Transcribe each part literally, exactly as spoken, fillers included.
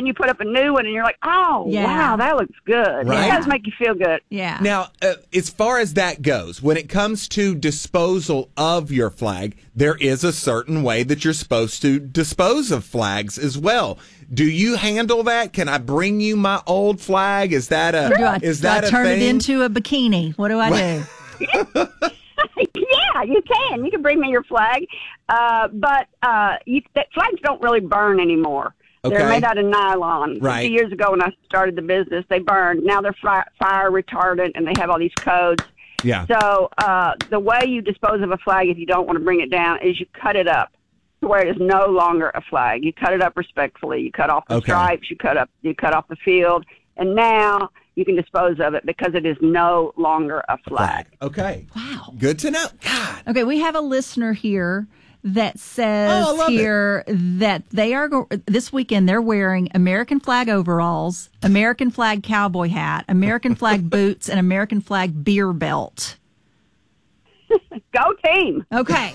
then you put up a new one, and you're like, oh, Yeah. wow, that looks good. Right. It does make you feel good. Yeah. Now, uh, as far as that goes, when it comes to disposal of your flag, there is a certain way that you're supposed to dispose of flags as well. Do you handle that? Can I bring you my old flag? Is that a Or do I, is do that I a turn thing? it into a bikini? What do I do? Yeah, you can. You can bring me your flag. Uh, but uh, you, that flags don't really burn anymore. Okay. They're made out of nylon. Right. fifty years ago when I started the business, they burned. Now they're fire, fire retardant, and they have all these codes. Yeah. So uh, the way you dispose of a flag if you don't want to bring it down is you cut it up to where it is no longer a flag. You cut it up respectfully. You cut off the Okay. stripes. You cut up. You cut off the field, and now you can dispose of it because it is no longer a flag. Okay. Wow. Good to know. God. Okay, we have a listener here that says Oh, I love here that they are go- this weekend they're wearing American flag overalls, American flag cowboy hat, American flag boots, and American flag beer belt. Go team! Okay,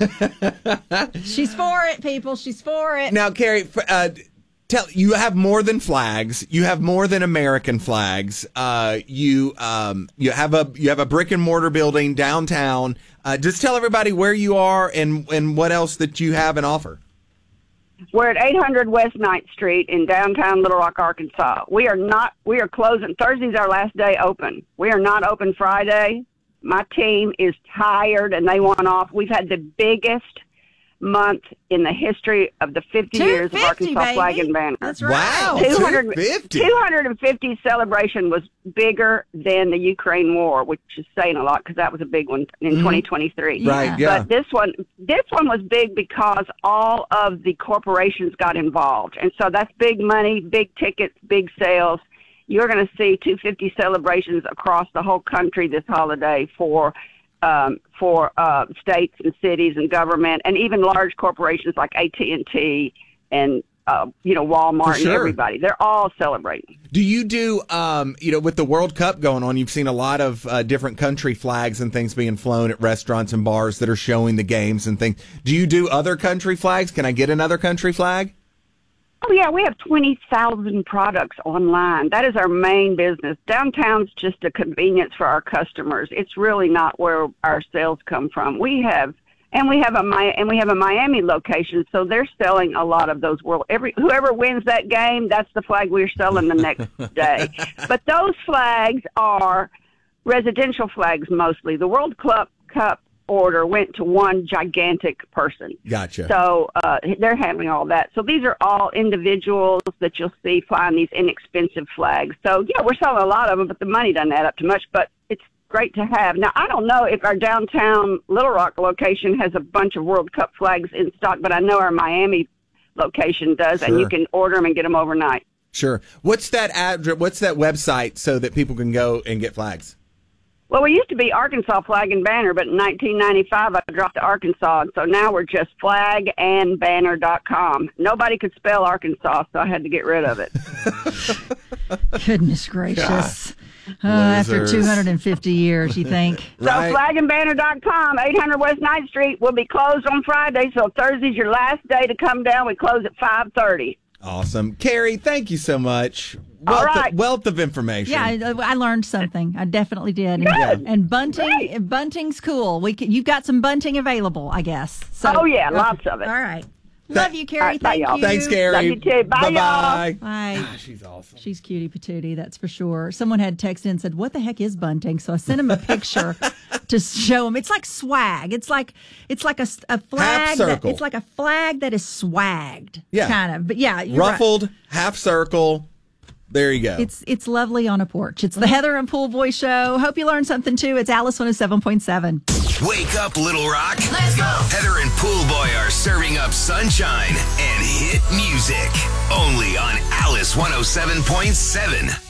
she's for it, people. She's for it. Now, Carrie, f- uh, tell you have more than flags. You have more than American flags. Uh, you um, you have a you have a brick and mortar building downtown. Uh, just tell everybody where you are and and what else that you have and offer. We're at eight hundred West Ninth Street in downtown Little Rock, Arkansas. We are not. We are closing. Thursday's our last day open. We are not open Friday. My team is tired and they want off. We've had the biggest month in the history of the fifty years of two fifty, Arkansas Flag baby. and Banner. That's right. Wow, two hundred two fifty. two hundred fifty celebration was bigger than the Ukraine war, which is saying a lot because that was a big one in Mhm. twenty twenty-three. Right, yeah. But this one, this one was big because all of the corporations got involved, and so that's big money, big tickets, big sales. You're going to see two hundred fifty celebrations across the whole country this holiday for um, for uh, states and cities and government, and even large corporations like A T and T and uh, you know Walmart For sure. and everybody. They're all celebrating. Do you do, um, you know, with the World Cup going on, you've seen a lot of uh, different country flags and things being flown at restaurants and bars that are showing the games and things. Do you do other country flags? Can I get another country flag? Oh, yeah, we have twenty thousand products online. That is our main business. Downtown's just a convenience for our customers. It's really not where our sales come from. We have, and we have a Mi- and we have a Miami location, so they're selling a lot of those world. Every whoever wins that game, that's the flag we're selling the next day. But those flags are residential flags mostly. The World Cup Cup order went to one gigantic person. Gotcha. So uh, they're handling all that. So these are all individuals that you'll see flying these inexpensive flags. So, yeah, we're selling a lot of them, but the money doesn't add up to much. But it's great to have. Now, I don't know if our downtown Little Rock location has a bunch of World Cup flags in stock, but I know our Miami location does, Sure. and you can order them and get them overnight. Sure. What's that address? What's that website so that people can go and get flags? Well, we used to be Arkansas Flag and Banner, but in nineteen ninety-five I dropped to Arkansas, and so now we're just flag and banner dot com. Nobody could spell Arkansas, so I had to get rid of it. Goodness gracious. Uh, after Losers. two hundred fifty years, you think? So Right. flag and banner dot com, eight hundred West Ninth Street, will be closed on Friday, so Thursday's your last day to come down. We close at five thirty. Awesome. Carrie, thank you so much. All Wealth, right. of, wealth of information. Yeah, I, I learned something. I definitely did. And, Good. and bunting, Great. bunting's cool. We can, you've got some bunting available, I guess. So, Oh, yeah, lots of it. All right. Love you, Carrie. All right, bye, Thank y'all. you. Thanks, Carrie. Love you too. Bye, y'all. Bye-bye. Bye. She's awesome. She's cutie patootie, that's for sure. Someone had texted in and said, "What the heck is bunting?" So I sent him a picture to show him. It's like swag. It's like it's like a, a flag. That, circle. it's like a flag that is swagged. Yeah. kind of. But yeah, you're right. Ruffled, half circle. There you go. It's it's lovely on a porch. It's the Heather and Pool Boy Show. Hope you learned something too. It's Alice one oh seven point seven. Wake up, Little Rock. Let's go. Heather and Pool Boy are serving up sunshine and hit music. Only on Alice one oh seven point seven.